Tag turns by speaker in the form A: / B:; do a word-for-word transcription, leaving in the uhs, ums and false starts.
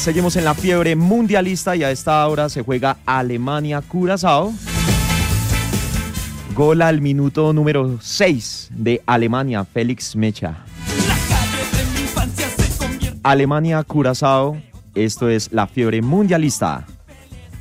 A: Seguimos en la fiebre mundialista y a esta hora se juega Alemania-Curazao. Gol al minuto número seis de Alemania, Félix Mecha. Alemania-Curazao, esto es la fiebre mundialista.